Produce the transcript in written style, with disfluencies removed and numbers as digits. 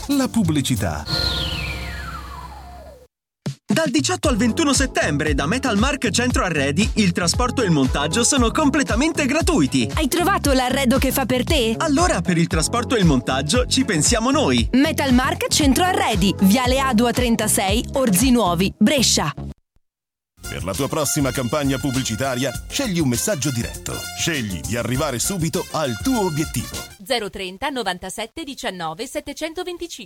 la pubblicità. Dal 18 al 21 settembre da Metalmark Centro Arredi il trasporto e il montaggio sono completamente gratuiti. Hai trovato l'arredo che fa per te? Allora per il trasporto e il montaggio ci pensiamo noi. Metalmark Centro Arredi, Viale Adua 36, Orzinuovi, Brescia. Per la tua prossima campagna pubblicitaria, scegli un messaggio diretto. Scegli di arrivare subito al tuo obiettivo. 030 97 19 725.